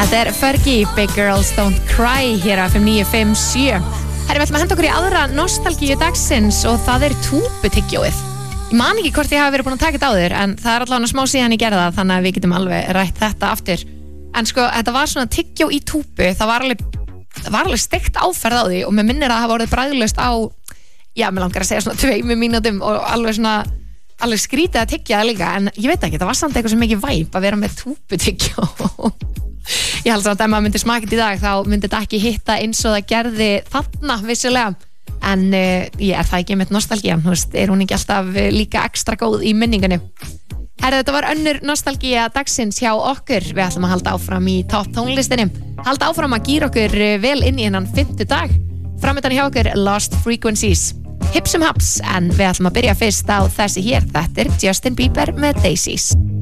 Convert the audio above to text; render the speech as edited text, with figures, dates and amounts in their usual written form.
Þetta Fergie, Big Girls Don't Cry hér á FM 957. Herri, við ætlum að henda okkur í aðra nostalgíu dagsins og það túputygjóið. Ég man ekki hvort ég hafi verið búin að taka þetta áður en það allavega smá síðan ég gerði það þannig að við getum alveg rætt þetta aftur. En sko, þetta var svona tyggjó í túpu, það var alveg steikt áferð á því og mér minnir að það hafa orðið bragðlaust á, já, mér langar að segja svona 2 mínútum og alveg skrítið að tyggja það líka en ég veit ekki, það var samt eitthvað sem ekki væp að vera með túputyggjó. Ég held samt að ef maður myndi smaka þetta í dag þá myndi þetta ekki hitta eins og það gerði þarna vissulega en ég það ekki með nostalgían, hún ekki alltaf líka ekstra góð í minningunni. Herra, þetta var önnur nostalgía dagsins hjá okkur. Við ætlum að halda áfram í topp tónlistinni, halda áfram að gíra okkur vel inn í hennan 5. dag. Framöndan hjá okkur Lost Frequencies, Hipsum Haps, en við ætlum að byrja fyrst á þessi hér. Þetta Justin Bieber með Daisies.